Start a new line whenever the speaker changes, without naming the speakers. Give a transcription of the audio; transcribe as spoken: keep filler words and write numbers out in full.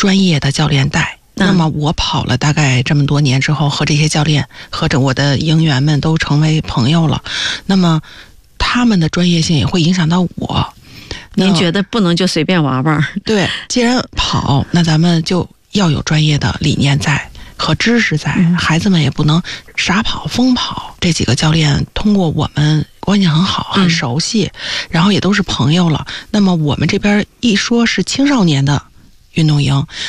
专业的教练带。那么我跑了大概这么多年之后，和这些教练和着我的营员们都成为朋友了。那么他们的专业性也会影响到我。
您觉得不能就随便玩玩？
对，既然跑，那咱们就要有专业的理念在和知识在，
嗯、
孩子们也不能傻跑疯跑。这几个教练通过我们关系很好，很熟悉，嗯、然后也都是朋友了。那么我们这边一说是青少年的运动营，